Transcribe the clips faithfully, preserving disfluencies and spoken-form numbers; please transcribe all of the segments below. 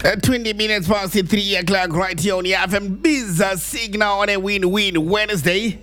Uh, twenty minutes past the three o'clock right here on the F M Bizza Signal on a win-win Wednesday.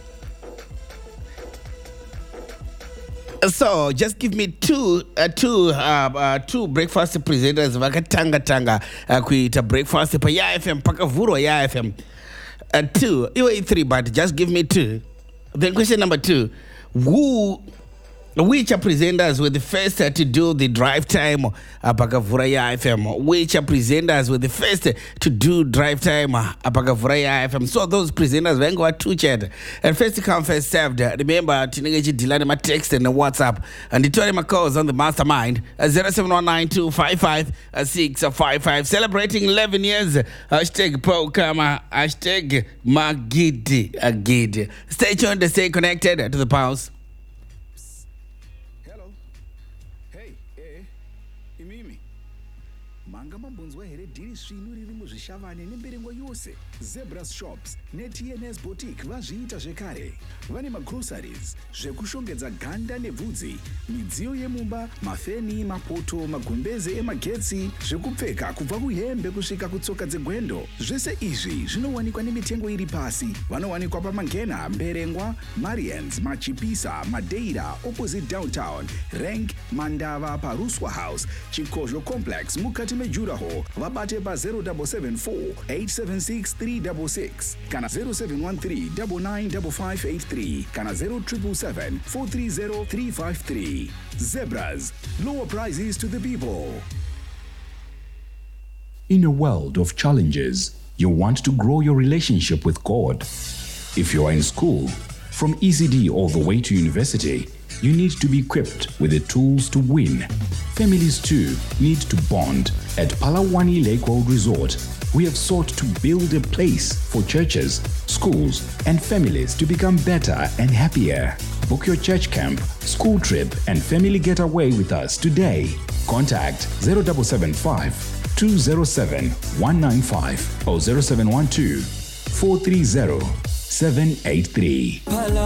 So just give me two, uh, two, uh, uh, two breakfast presenters vakatanga tanga uh, kuita breakfast pa ya F M pakavuro ya F M. Uh, two, you were three, but just give me two. Then question number two, who? Which are presenters were the first uh, to do the drive time uh, Pakavuraya F M? Which are presenters were the first to do drive time uh, Pakavuraya F M? So those presenters were going to chat. And first come, first served. Remember, Tinegaji Dilani my text and the WhatsApp. And the Tori calls on the mastermind uh, zero seven one nine two five five six five five. Celebrating eleven years. Hashtag Pokama. Hashtag Magidi Agidi. Stay tuned, stay connected to the pulse. Manga mabonzwa here diri svinu riri muzvishavane nemberengo yose. Zebras Shops ne-T N S Boutique vazviita zvekare. Vane magroceries, zvekushongedza ganda nebvudzi, midziyo yemumba, mafeni, mapoto, magumbeze emagetsi, zvekupfeka kubva kuhembe kusvika kutsoka dzegwendo. Zvese izvi zvinowanikwa nemitengo iri pasi. Vanowanikwa paMangena, Mberengwa, Marians, Machipisa, Madeira, opposite downtown, Rank, Mandava, Paruswa House, Chikozho Complex, Mukati Mejuraho. Vabate pa zero seven seven four eight seven six three six six, kana zero seven one three nine nine five five eight three, kana zero seven seven four three zero three five three. Zebras, lower prices to the people. In a world of challenges, you want to grow your relationship with God. If you are in school, from E C D all the way to university, you need to be equipped with the tools to win. Families too need to bond. At Palawani Lake Road Resort, we have sought to build a place for churches, schools, and families to become better and happier. Book your church camp, school trip, and family getaway with us today. Contact zero seven seven five two zero seven one nine five or zero seven one two four three zero seven eight three.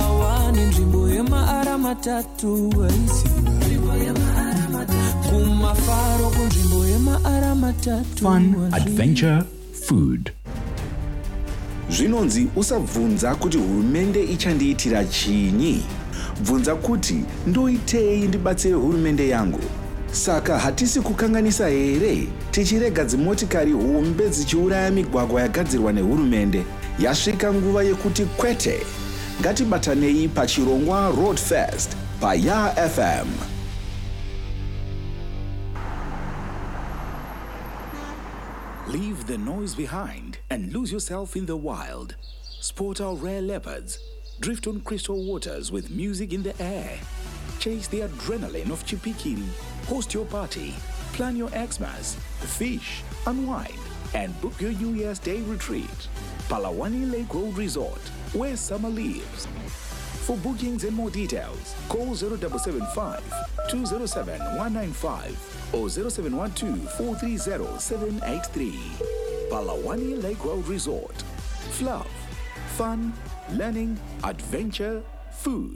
Fun, adventure, food. Zvinonzi usabvunza kuti hurumende ichandiitira chinyi. Bvunza kuti ndoitei ndibatsire hurumende yangu. Saka hatisi kukanganisa here tichirega dzimotikari hombe dzichiuraya migwagwa yagadzirwa nehurumende. Yasvika nguva yekuti kwete. Ngatibatanei pachirongwa Road Fest pa Ya F M. Leave the noise behind and lose yourself in the wild. Sport our rare leopards. Drift on crystal waters with music in the air. Chase the adrenaline of Chipikiri. Host your party. Plan your Xmas. Fish, unwind, and book your New Year's Day retreat. Palawani Lake Road Resort, where summer lives. For bookings and more details, call zero seven seven five two zero seven one nine five or zero seven one two four three zero seven eight three. Palawani Lake Road Resort. Fluff, fun, learning, adventure, food.